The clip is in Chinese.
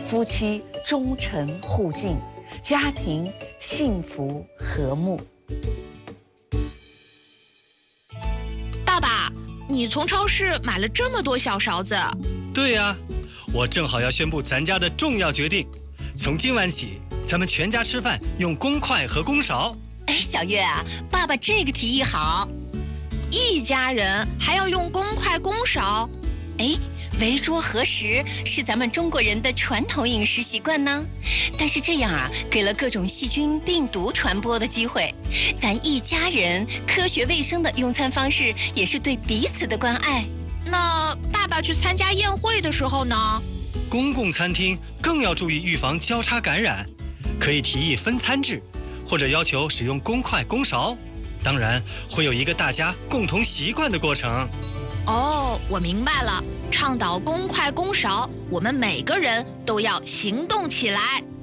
夫妻忠诚互敬，家庭幸福和睦。 爸爸，你从超市买了这么多小勺子？ 对呀，我正好要宣布咱家的重要决定，从今晚起，咱们全家吃饭用公筷和公勺。 哎，小月啊，爸爸这个提议好。 一家人还要用公筷公勺？ 哎，围桌合食是咱们中国人的传统饮食习惯呢，但是这样啊，给了各种细菌病毒传播的机会。咱一家人科学卫生的用餐方式，也是对彼此的关爱。 那爸爸去参加宴会的时候呢？ 公共餐厅更要注意预防交叉感染，可以提议分餐制，或者要求使用公筷公勺。当然，会有一个大家共同习惯的过程。 哦，我明白了，倡导公筷公勺，我们每个人都要行动起来。